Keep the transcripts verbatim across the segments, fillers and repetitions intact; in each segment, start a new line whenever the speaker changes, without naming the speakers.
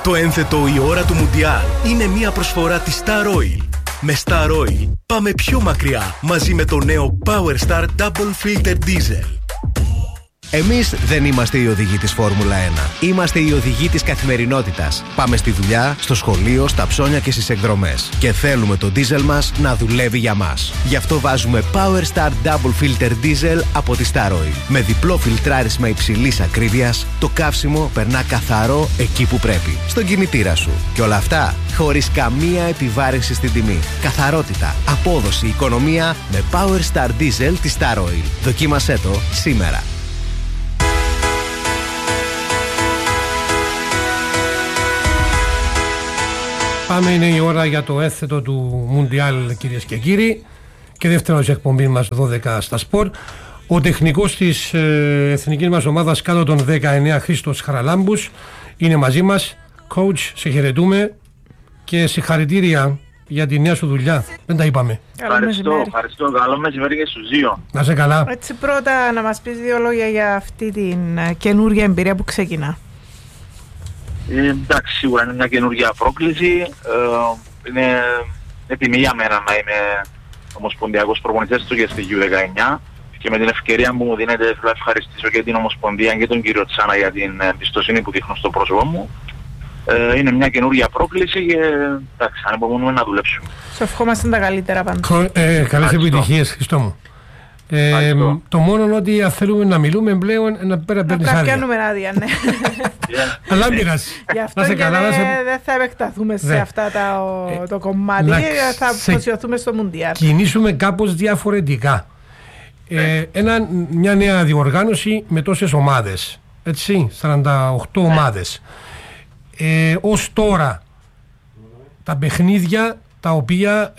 Το ένθετο η ώρα του Μουντιάλ είναι μια προσφορά της Star Oil. Με Star Oil πάμε πιο μακριά μαζί με το νέο Power Star Double Filter Diesel.
Εμείς δεν είμαστε οι οδηγοί της Φόρμουλα ένα. Είμαστε οι οδηγοί της καθημερινότητας. Πάμε στη δουλειά, στο σχολείο, στα ψώνια και στις εκδρομές. Και θέλουμε το ντίζελ μας να δουλεύει για μας. Γι' αυτό βάζουμε Power Star Double Filter Diesel από τη Star Oil. Με διπλό φιλτράρισμα υψηλής ακρίβειας, το καύσιμο περνά καθαρό εκεί που πρέπει. Στον κινητήρα σου. Και όλα αυτά χωρίς καμία επιβάρυνση στην τιμή. Καθαρότητα, απόδοση, οικονομία με Power Star Diesel της Star Oil. Δοκίμασέ το σήμερα.
Πάμε, είναι η ώρα για το ένθετο του Μουντιάλ, κυρίες και κύριοι, και δεύτερος εκπομπή μας δώδεκα στα σπορ. Ο τεχνικός της ε, εθνικής μας ομάδας κάτω των δεκαεννέα, Χρήστος Χαραλάμπους, είναι μαζί μας. Coach, σε χαιρετούμε και συγχαρητήρια για τη νέα σου δουλειά. Δεν τα είπαμε.
Ευχαριστώ, ευχαριστώ. Καλό μεσημέρι και στους δύο.
Να σε καλά.
Έτσι, πρώτα να μας πεις δύο λόγια για αυτή την καινούργια εμπειρία που ξεκινά.
Ε, εντάξει, σίγουρα είναι μια καινούργια πρόκληση. Ε, είναι τιμή για μένα να είμαι ομοσπονδιακός προπονητής του και στη γιου δεκαεννιά, και με την ευκαιρία που μου δίνεται θέλω να ευχαριστήσω και την Ομοσπονδία και τον κύριο Τσάνα για την εμπιστοσύνη που δείχνουν στο πρόσωπό μου. Ε, είναι μια καινούργια πρόκληση και εντάξει, ανυπομονούμε να δουλέψουμε.
Σου ευχόμαστε τα καλύτερα πάντα.
Ε, καλές επιτυχίες, Χριστό μου. Ε, το μόνο είναι ότι αν θέλουμε να μιλούμε πλέον να πέρα παίρνεις άδεια.
Να πιάνουμε άδεια, ναι.
Αλλά μην πειράζει.
Γι' αυτό και δεν θα επεκταθούμε σε αυτά το κομμάτι, θα αφοσιωθούμε στο Μουντιάλ.
Κινήσουμε κάπως διαφορετικά. Μια νέα διοργάνωση με τόσες ομάδες, έτσι, σαράντα οκτώ ομάδες. Ως τώρα τα παιχνίδια τα οποία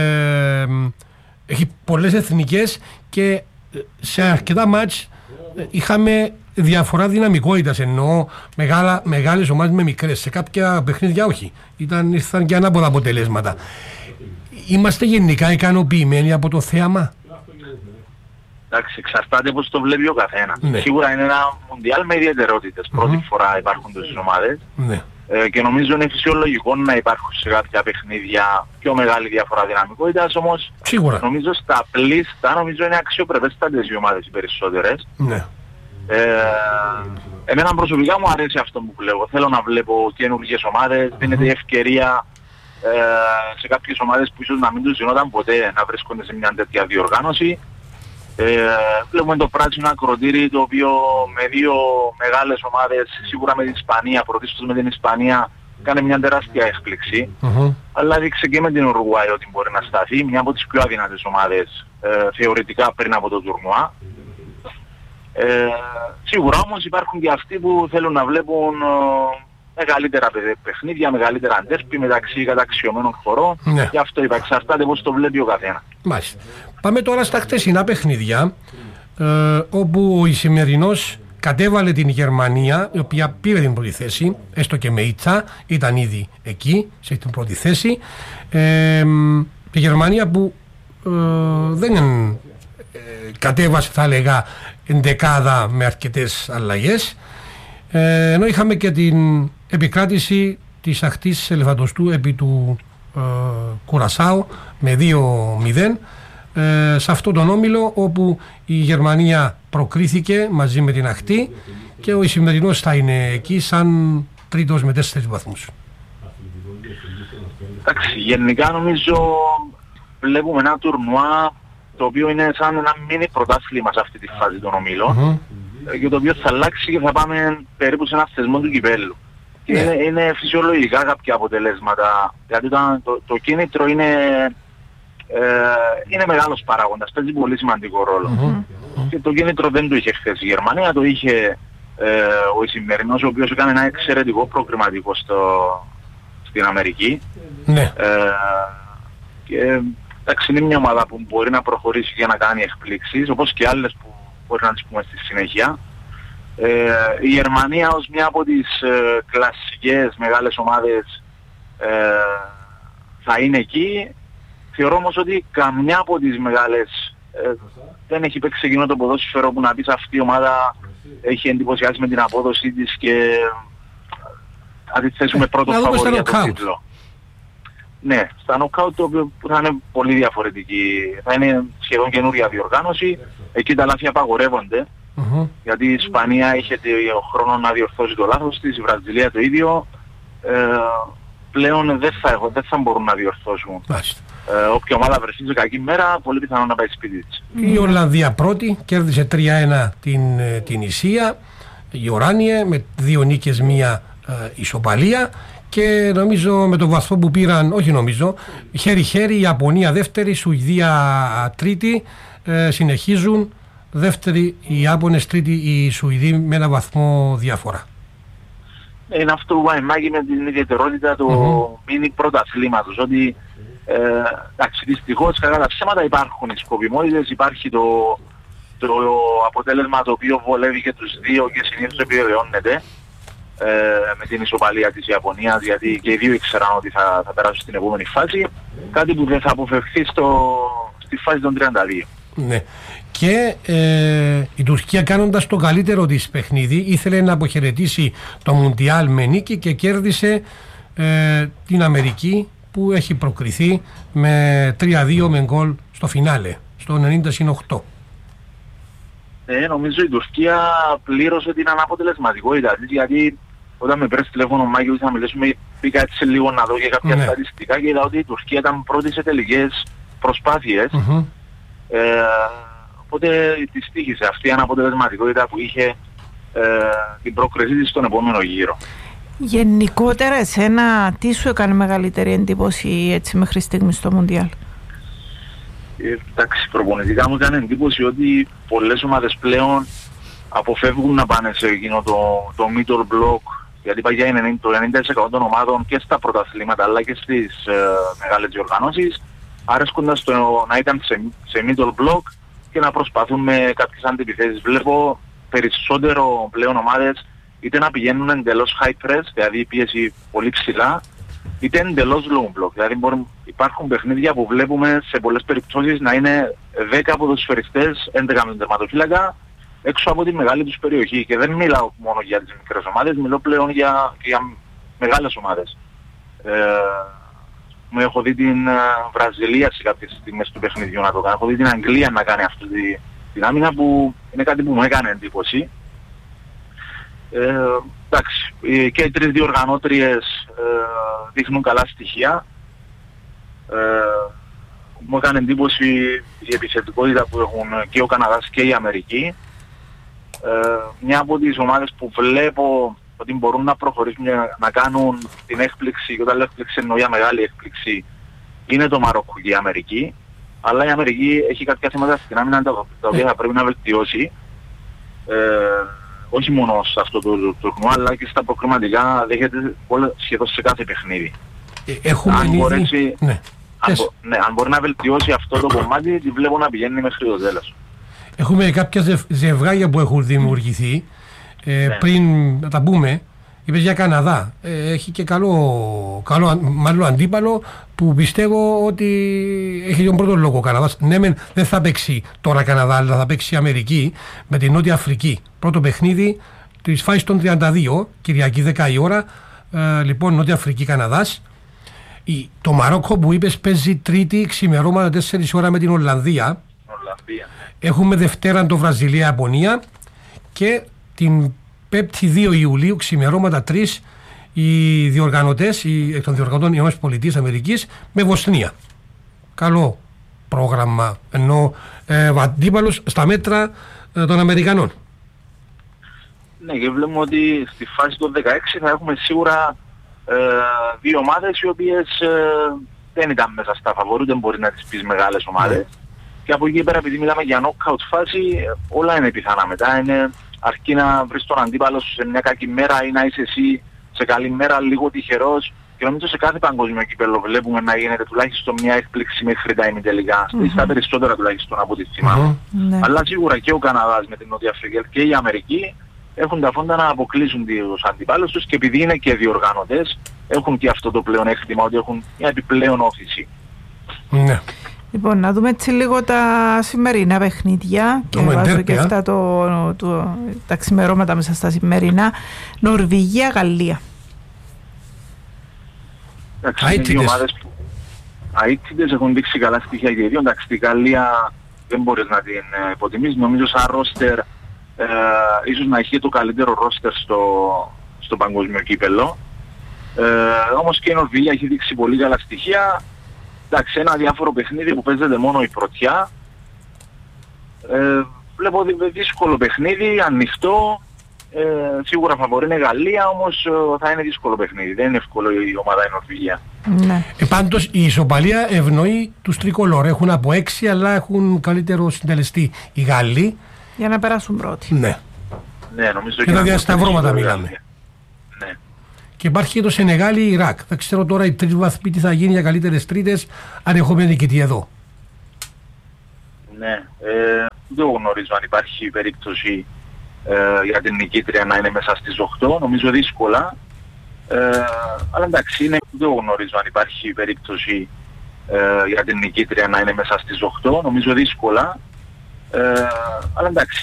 έχει πολλές εθνικές και σε αρκετά μάτς είχαμε διαφορά δυναμικότητας, εννοώ μεγάλα, μεγάλες ομάδες με μικρές. Σε κάποια παιχνίδια όχι. Ήταν, ήρθαν και ανάποδα αποτελέσματα. Είμαστε γενικά ικανοποιημένοι από το θέαμα.
Εντάξει, εξαρτάται πώς το βλέπει ο καθένα.
Ναι.
Σίγουρα είναι ένα Μουντιάλ με ιδιαιτερότητες. Mm-hmm. Πρώτη φορά υπάρχουν τόσες ομάδες.
Ναι.
Ε, και νομίζω είναι φυσιολογικό να υπάρχουν σε κάποια παιχνίδια πιο μεγάλη διαφορά δυναμικότητας, όμως
σίγουρα.
Νομίζω στα πλήστα νομίζω είναι αξιοπρεπέστατες οι ομάδες οι περισσότερες.
Ναι.
Ε, εμένα προσωπικά μου αρέσει αυτό που βλέπω. Θέλω να βλέπω καινούργιες ομάδες, mm-hmm. δίνεται η ευκαιρία ε, σε κάποιες ομάδες που ίσως να μην τους δινόταν ποτέ να βρίσκονται σε μια τέτοια διοργάνωση. Ε, βλέπουμε το πράσινο ακροτήρι, το οποίο με δύο μεγάλες ομάδες, σίγουρα με την Ισπανία, πρωτίστως με την Ισπανία, κάνει μια τεράστια έκπληξη. Mm-hmm. Αλλά δείξε και με την Ουρουγουάη ότι μπορεί να σταθεί, μια από τις πιο αδυνατές ομάδες ε, θεωρητικά πριν από το τουρνουά. Ε, σίγουρα όμως υπάρχουν και αυτοί που θέλουν να βλέπουν ε, μεγαλύτερα παιχνίδια, μεγαλύτερα αντέρπη μεταξύ καταξιωμένων χωρών.
Ναι.
Γι' αυτό είπα, εξαρτάται πώς το βλέπει ο καθένα.
Μάλιστα. Πάμε τώρα στα χτεσινά παιχνίδια, ε, όπου ο Ισημερινός κατέβαλε την Γερμανία, η οποία πήρε την πρώτη θέση, έστω και με ήττα, ήταν ήδη εκεί, σε την πρώτη θέση. Ε, η Γερμανία που ε, δεν ε, κατέβασε, θα λέγα, εντεκάδα με αρκετές αλλαγές. Ε, ενώ είχαμε και την επικράτηση της αχτής Ελεφαντοστού επί του ε, Κουρασάου με δύο μηδέν ε, σε αυτόν τον όμιλο, όπου η Γερμανία προκρίθηκε μαζί με την αχτή και ο Ισημερινός θα είναι εκεί σαν τρίτος με τέσσερις βαθμούς.
Εντάξει, γενικά νομίζω βλέπουμε ένα τουρνουά το οποίο είναι σαν ένα μίνι πρωτάθλημα σε αυτή τη φάση των ομίλων. Mm-hmm. Και το οποίο θα αλλάξει και θα πάμε περίπου σε ένα θεσμό του κυπέλλου. Και yeah. είναι, είναι φυσιολογικά κάποια αποτελέσματα, γιατί το, το, το κίνητρο είναι, ε, είναι μεγάλος παράγοντας, παίζει πολύ σημαντικό ρόλο. Mm-hmm. Και το κίνητρο δεν το είχε χθες η Γερμανία, το είχε ε, ο Ισημερινός, ο οποίος έκανε ένα εξαιρετικό προκριματικό στο, στην Αμερική.
Yeah.
Ε, και εντάξει, είναι μια ομάδα που μπορεί να προχωρήσει και να κάνει εκπλήξεις, όπως και άλλες που μπορεί να τις πούμε στη συνέχεια. Ε, η Γερμανία ως μια από τις ε, κλασικές μεγάλες ομάδες ε, θα είναι εκεί. Θεωρώ όμως ότι καμιά από τις μεγάλες ε, δεν έχει παίξει εκείνο το ποδόσφαιρο που να πεις αυτή η ομάδα έχει εντυπωσιάσει με την απόδοσή της και αντιθέσουμε πρώτο φαβορί για τον τίτλο. Ναι, στα νοκάουτ το οποίο θα είναι πολύ διαφορετική. Θα είναι σχεδόν καινούρια διοργάνωση. Εκεί τα λάθη απαγορεύονται. Mm-hmm. Γιατί η Ισπανία είχε χρόνο να διορθώσει το λάθος της, η Βραζιλία το ίδιο. Ε, πλέον δεν θα, δεν θα μπορούν να διορθώσουν. Ε, όποια ομάδα βρεθεί σε κακή μέρα, πολύ πιθανό να πάει σπίτι της.
Η Ολλανδία πρώτη, κέρδισε τρία ένα την, την Ισία, η Οράνιε με δύο νίκες, μία ε, ισοπαλία. Και νομίζω με το βαθμό που πήραν, όχι νομίζω, χέρι-χέρι, η Ιαπωνία δεύτερη, η Σουηδία τρίτη, ε, συνεχίζουν δεύτερη οι Ιάπωνες, τρίτη οι Σουηδοί με ένα βαθμό διαφορά.
Είναι αυτό που πάει μάγει με την ιδιαιτερότητα του mm-hmm. μίνι πρωταθλήματος, ότι ε, εντάξει, δυστυχώς κατά τα ψέματα υπάρχουν οι σκοπιμότητες, υπάρχει το, το αποτέλεσμα το οποίο βολεύει και τους δύο και συνήθως επιβεβαιώνεται. Ε, με την ισοπαλία της Ιαπωνίας, γιατί και οι δύο ήξεραν ότι θα, θα περάσουν στην επόμενη φάση, κάτι που δεν θα αποφευχθεί στο, στη φάση των τριάντα δύο.
Ναι. Και ε, η Τουρκία, κάνοντας το καλύτερο της παιχνίδι, ήθελε να αποχαιρετήσει το Μουντιάλ με νίκη και κέρδισε ε, την Αμερική, που έχει προκριθεί με τρία δύο με γκολ στο φινάλε, στο ενενήντα συν οκτώ.
Ε, νομίζω η Τουρκία πλήρωσε την αναποτελεσματικότητα της, γιατί όταν με πέρασε τηλέφωνο ο Μάκης να μιλήσουμε, πήγα έτσι λίγο να δω και κάποια ναι. στατιστικά και είδα ότι η Τουρκία ήταν πρώτη σε τελικές προσπάθειες. Mm-hmm. Ε, οπότε της τύχησε αυτή η αναποτελεσματικότητα που είχε ε, την πρόκρισή της στον επόμενο γύρο.
Γενικότερα εσένα τι σου έκανε μεγαλύτερη εντύπωση έτσι μέχρι στιγμή στο Μουντιάλ?
Ε, εντάξει, προπονητικά μου έκανε εντύπωση ότι πολλές ομάδες πλέον αποφεύγουν να πάνε σε εκείνο το, το middle block, γιατί παγιά είναι το ενενήντα τοις εκατό των ομάδων και στα πρωταθλήματα αλλά και στις ε, μεγάλες διοργανώσεις αρέσκοντας το να ήταν σε, σε middle block και να προσπαθούν με κάποιες αντιπιθέσεις. Βλέπω περισσότερο πλέον ομάδες είτε να πηγαίνουν εντελώς high press, δηλαδή πίεση πολύ ψηλά, είτε εντελώς low block. Δηλαδή μπορούν, υπάρχουν παιχνίδια που βλέπουμε σε πολλές περιπτώσεις να είναι δέκα ποδοσφαιριστές, έντεκα με τον τερματοφύλακα έξω από τη μεγάλη τους περιοχή. Και δεν μιλάω μόνο για τις μικρές ομάδες, μιλώ πλέον για, για μεγάλες ομάδες. Ε, μου έχω δει την Βραζιλία σε κάποιες στιγμές του παιχνιδιού να το κάνει. Έχω δει την Αγγλία να κάνει αυτή τη, την άμυνα, που είναι κάτι που μου έκανε εντύπωση. Ε, εντάξει, και οι τρεις διοργανώτριες ε, δείχνουν καλά στοιχεία. Ε, μου έκανε εντύπωση η επιθετικότητα που έχουν και ο Καναδάς και η Αμερική. Ε, μια από τις ομάδες που βλέπω ότι μπορούν να προχωρήσουν να κάνουν την έκπληξη, και όταν λέω έκπληξη εννοώ μια μεγάλη έκπληξη, είναι το Μαρόκο και η Αμερική. Αλλά η Αμερική έχει κάποια θέματα στην άμυνα τα οποία θα πρέπει να βελτιώσει. Ε, όχι μόνο σε αυτό το τουρνουά, αλλά και στα προκριματικά δέχεται σχεδόν σε κάθε παιχνίδι.
Έχουμε
αν,
ήδη...
μπορέσει,
ναι.
αν, μπο, ναι, αν μπορεί να βελτιώσει αυτό το κομμάτι, τη βλέπω να πηγαίνει μέχρι το τέλος.
Έχουμε κάποια ζευ, ζευγάρια που έχουν δημιουργηθεί. Ε, ναι. Πριν να τα πούμε, είπες για Καναδά. Ε, έχει και καλό, καλό μάλλον αντίπαλο που πιστεύω ότι έχει τον πρώτο λόγο ο Καναδάς. Ναι, μεν, δεν θα παίξει τώρα Καναδά, αλλά θα παίξει η Αμερική με την Νότια Αφρική. Πρώτο παιχνίδι της φάσης των τριάντα δύο, Κυριακή δέκα η ώρα. Ε, λοιπόν, Νότια Αφρική Καναδάς. Η, το Μαρόκο που είπες παίζει Τρίτη ξημερώματα τέσσερις ώρα με την Ολλανδία. Ολλανδία. Έχουμε Δευτέρα το Βραζιλία Ιαπωνία και την Πέμπτη δύο Ιουλίου ξημερώματα τρεις οι διοργανωτές, οι, εκ των διοργανωτών οι ΗΠΑ με Βοσνία. Καλό πρόγραμμα, ενώ ε, αντίπαλος στα μέτρα ε, των Αμερικανών.
Ναι, και βλέπουμε ότι στη φάση των δεκαέξι θα έχουμε σίγουρα ε, δύο ομάδες οι οποίες ε, δεν ήταν μέσα στα φαβορί, δεν μπορεί να τις πεις μεγάλες ομάδες. Mm. Και από εκεί πέρα, επειδή μιλάμε για knockout φάση, όλα είναι πιθανά μετά. Είναι αρκεί να βρεις τον αντίπαλο σε μια κακή μέρα ή να είσαι εσύ σε καλή μέρα λίγο τυχερός. Και νομίζω σε κάθε παγκόσμιο κύπελλο βλέπουμε να γίνεται τουλάχιστον μια έκπληξη μέχρι τα ημιτελικά. Mm-hmm. Στα περισσότερα τουλάχιστον από ό,τι θυμάμαι. Mm-hmm. Αλλά σίγουρα και ο Καναδάς με την Νότια Αφρική και η Αμερική έχουν τα φόντα να αποκλείσουν τους αντιπάλους τους, και επειδή είναι και διοργανωτές έχουν και αυτό το πλεονέκτημα ότι έχουν μια επιπλέον όθηση.
Ναι.
Λοιπόν, να δούμε έτσι λίγο τα σημερινά παιχνίδια και βάζω και αυτά το, το, τα ξημερώματα μέσα στα σημερινά. Νορβηγία-Γαλλία.
Εντάξει, οι ομάδες που αίτητες έχουν δείξει καλά στοιχεία και οι δύο. Εντάξει, την Γαλλία δεν μπορείς να την ε, υποτιμήσεις. Νομίζω σαν ρόστερ ε, ίσως να έχει το καλύτερο ρόστερ στο, στο παγκόσμιο κύπελλο. Ε, όμως και η Νορβηγία έχει δείξει πολύ καλά στοιχεία. Εντάξει, ένα διάφορο παιχνίδι που παίζεται μόνο η πρωτιά. Ε, βλέπω δύσκολο παιχνίδι, ανοιχτό. Ε, σίγουρα φαβορεί είναι η Γαλλία, όμως ε, θα είναι δύσκολο παιχνίδι. Δεν είναι εύκολο η ομάδα η Νορβηγία.
Ναι.
Ε, πάντως η ισοπαλία ευνοεί τους τρικολόρ. Έχουν από έξι, αλλά έχουν καλύτερο συντελεστή οι Γάλλοι.
Για να περάσουν πρώτοι.
Ναι.
Ναι, νομίζω
και τα διασταυρώματα μιλάμε.
Ναι.
Και υπάρχει και το Σενεγάλη Ιράκ. Δεν ξέρω τώρα οι τρεις βαθμοί τι θα γίνει για καλύτερες τρίτες, αν έχουμε νικητή εδώ.
Ναι. Ε, δεν γνωρίζω αν υπάρχει περίπτωση ε, για την νικήτρια να είναι μέσα στις οκτώ. Νομίζω δύσκολα. Ε, αλλά εντάξει, είναι, δεν γνωρίζω αν υπάρχει περίπτωση ε, για την νικήτρια να είναι μέσα στις οκτώ. Νομίζω δύσκολα. Ε, αλλά εντάξει.